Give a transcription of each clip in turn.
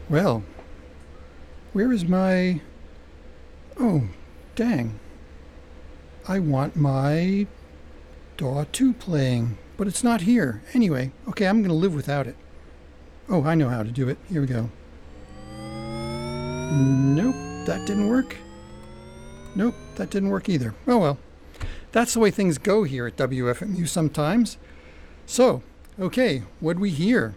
Well, where is my... Oh, dang. I want my DAW 2 playing, but it's not here. Anyway, okay, I'm going to live without it. Oh, I know how to do it. Here we go. Nope, that didn't work. Nope, that didn't work either. Oh well. That's the way things go here at WFMU sometimes. So, okay, what'd we hear?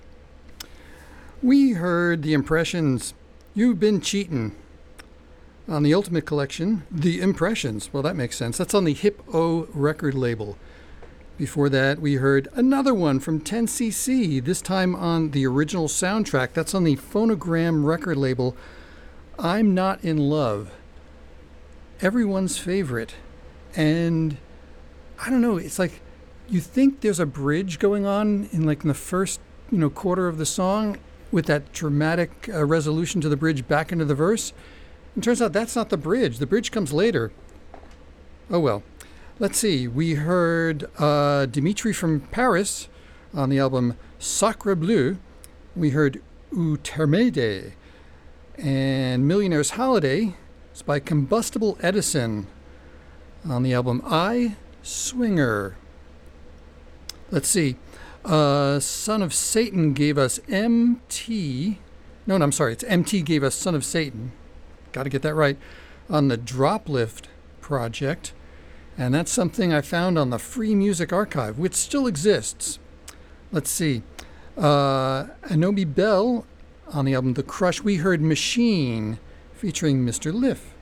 We heard The Impressions, You've Been Cheatin'. On the Ultimate Collection, The Impressions. Well, that makes sense. That's on the Hip-O record label. Before that, we heard another one from 10cc, this time on the original soundtrack. That's on the Phonogram record label, I'm Not in Love. Everyone's favorite. And I don't know, it's like you think there's a bridge going on in the first, quarter of the song with that dramatic resolution to the bridge back into the verse. It turns out that's not the bridge. The bridge comes later. Oh well. Let's see. We heard Dimitri from Paris on the album Sacre Bleu. We heard Utermede. And Millionaire's Holiday is by Combustible Edison on the album I, Swinger. Let's see. Son of Satan gave us MT. No, I'm sorry. It's MT gave us Son of Satan. Got to get that right. On the Droplift project. And that's something I found on the Free Music Archive, which still exists. Let's see. Anobi Bell on the album The Crush. We heard Machine featuring Mr. Liff.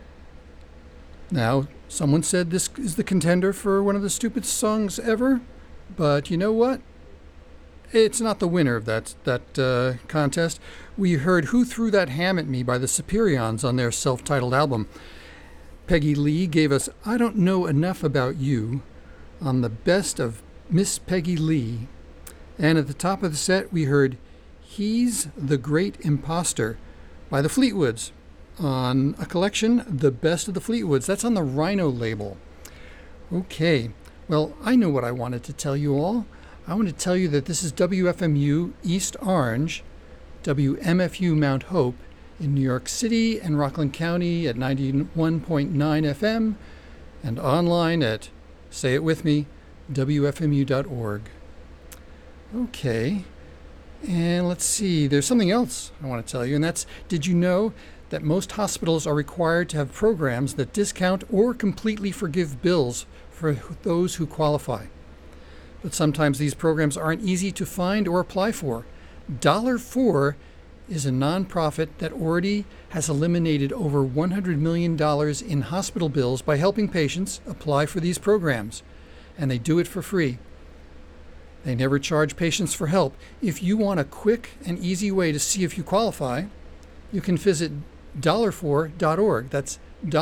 Now, someone said this is the contender for one of the stupidest songs ever, but you know what? It's not the winner of that contest. We heard Who Threw That Ham at Me by the Superions on their self-titled album. Peggy Lee gave us I Don't Know Enough About You on the Best of Miss Peggy Lee. And at the top of the set, we heard He's the Great Imposter by the Fleetwoods on a collection, The Best of the Fleetwoods. That's on the Rhino label. Okay, well, I know what I wanted to tell you all. I want to tell you that this is WFMU East Orange, WMFU Mount Hope in New York City and Rockland County at 91.9 FM and online at, say it with me, WFMU.org. Okay, and let's see, there's something else I want to tell you, and that's, did you know that most hospitals are required to have programs that discount or completely forgive bills for those who qualify? But sometimes these programs aren't easy to find or apply for. $4 is a nonprofit that already has eliminated over $100 million in hospital bills by helping patients apply for these programs. And they do it for free. They never charge patients for help. If you want a quick and easy way to see if you qualify, you can visit $4.org. That's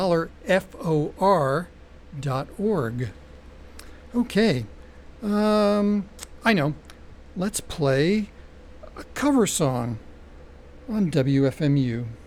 $FOR.org. Okay. I know. Let's play a cover song on WFMU.